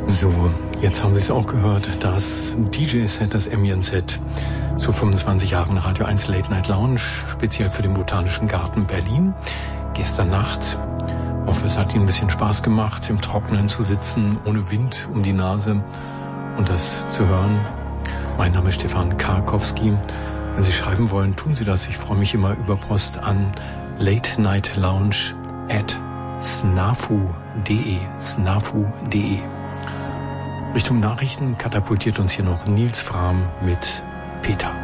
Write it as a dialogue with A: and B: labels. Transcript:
A: So, jetzt haben Sie es auch gehört, das DJ-Set, das Ambient-Set zu 25 Jahren Radio 1 Late Night Lounge, speziell für den Botanischen Garten Berlin. Gestern Nacht, hoffe es hat Ihnen ein bisschen Spaß gemacht, im Trockenen zu sitzen, ohne Wind um die Nase und das zu hören. Mein Name ist Stefan Karkowski. Wenn Sie schreiben wollen, tun Sie das. Ich freue mich immer über Post an latenightlounge@snafu.de. snafu.de. Richtung Nachrichten katapultiert uns hier noch Nils Frahm mit Peter.